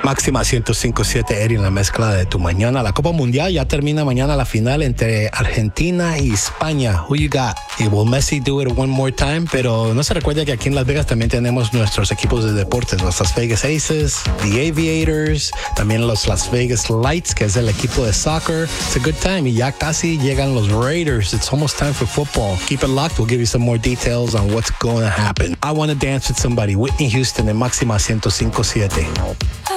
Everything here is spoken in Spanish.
Máxima 105.7, Eddie, en la mezcla de tu mañana. La Copa Mundial ya termina mañana la final entre Argentina y España. Who you got? Y will Messi do it one more time? Pero no se recuerda que aquí en Las Vegas también tenemos nuestros equipos de deportes, los Las Vegas Aces, the Aviators, también los Las Vegas Lights, que es el equipo de soccer. It's a good time. Y ya casi llegan los Raiders. It's almost time for football. Keep it locked. We'll give you some more details on what's going to happen. I Want to Dance with Somebody, Whitney Houston en Máxima 105.7.